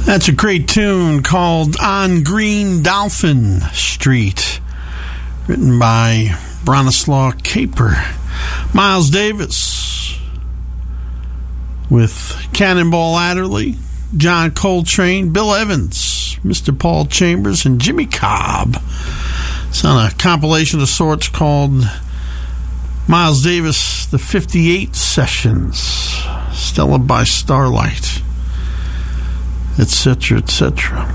That's a great tune called On Green Dolphin Street, written by Bronislaw Kaper. Miles Davis with Cannonball Adderley, John Coltrane, Bill Evans, Mr. Paul Chambers, and Jimmy Cobb. It's on a compilation of sorts called Miles Davis, The 58 Sessions, Stella by Starlight, etc., etc.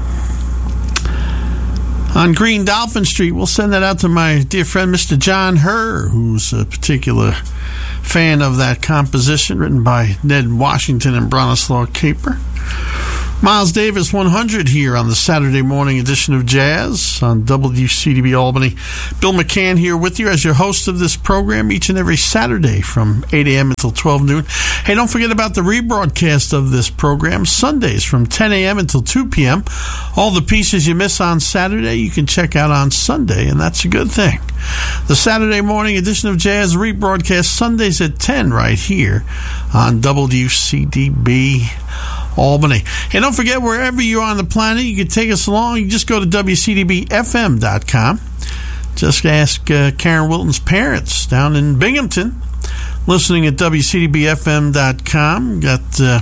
On Green Dolphin Street, we'll send that out to my dear friend, Mr. John Herr, who's a particular fan of that composition, written by Ned Washington and Bronislaw Kaper. Miles Davis 100 here on the Saturday morning edition of Jazz on WCDB Albany. Bill McCann here with you as your host of this program each and every Saturday from 8 a.m. until 12 noon. Hey, don't forget about the rebroadcast of this program Sundays from 10 a.m. until 2 p.m. All the pieces you miss on Saturday you can check out on Sunday, and that's a good thing. The Saturday morning edition of Jazz rebroadcast Sundays at 10 right here on WCDB Albany. And don't forget, wherever you are on the planet, you can take us along. You can just go to WCDBFM.com. Just ask Karen Wilton's parents down in Binghamton, listening at WCDBFM.com. Got,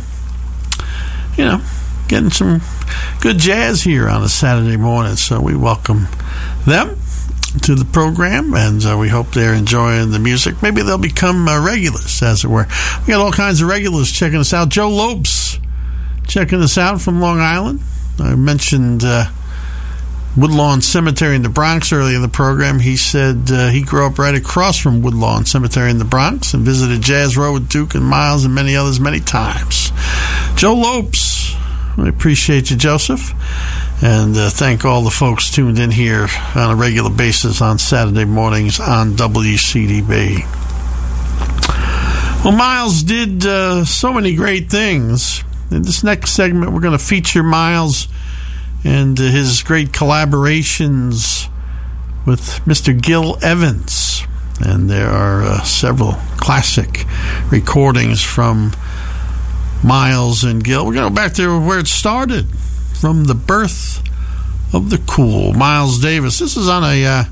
getting some good jazz here on a Saturday morning, so we welcome them to the program, and we hope they're enjoying the music. Maybe they'll become regulars, as it were. We got all kinds of regulars checking us out. Joe Lopes checking us out from Long Island. I mentioned Woodlawn Cemetery in the Bronx earlier in the program. He said he grew up right across from Woodlawn Cemetery in the Bronx and visited Jazz Row with Duke and Miles and many others many times. Joe Lopes, I appreciate you, Joseph, and thank all the folks tuned in here on a regular basis on Saturday mornings on WCDB. Well, Miles did so many great things. In this next segment, we're going to feature Miles and his great collaborations with Mr. Gil Evans. And there are several classic recordings from Miles and Gil. We're going to go back to where it started, from the birth of the cool. Miles Davis. This is on a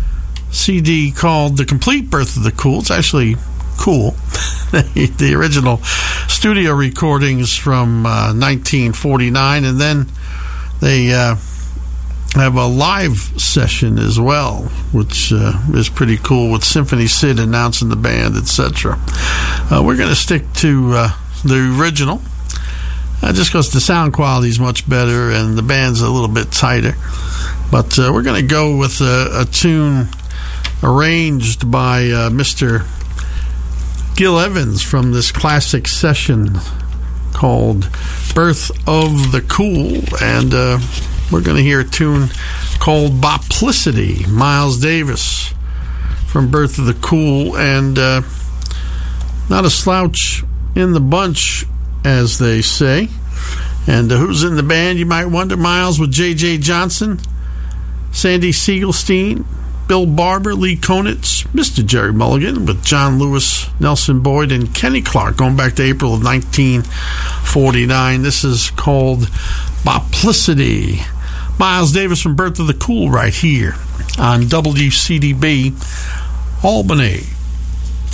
CD called The Complete Birth of the Cool. It's actually cool. The original studio recordings from 1949, and then they have a live session as well, which is pretty cool, with Symphony Sid announcing the band, etc. We're going to stick to the original, just because the sound quality is much better and the band's a little bit tighter. But we're going to go with a tune arranged by Mr. Gil Evans from this classic session called Birth of the Cool, and we're going to hear a tune called Boplicity, Miles Davis from Birth of the Cool, and not a slouch in the bunch, as they say. And who's in the band, you might wonder? Miles with J.J. Johnson, Sandy Siegelstein, Bill Barber, Lee Konitz, Mr. Jerry Mulligan with John Lewis, Nelson Boyd, and Kenny Clark, going back to April of 1949. This is called Boplicity. Miles Davis from Birth of the Cool right here on WCDB Albany.